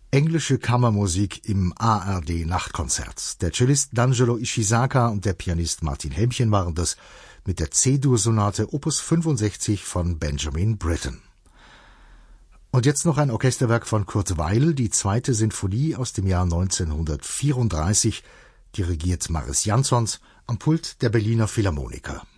Englische Kammermusik im ARD-Nachtkonzert. Der Cellist D'Angelo Ishizaka und der Pianist Martin Helmchen waren das mit der C-Dur-Sonate Opus 65 von Benjamin Britten. Und jetzt noch ein Orchesterwerk von Kurt Weill, die 2. Sinfonie aus dem Jahr 1934, dirigiert Maris Jansons am Pult der Berliner Philharmoniker.